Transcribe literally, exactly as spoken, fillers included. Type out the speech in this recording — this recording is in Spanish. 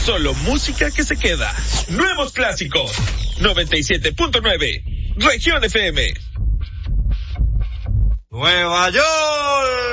Solo música que se queda. Nuevos clásicos. noventa y siete punto nueve. Región F M. Nueva York.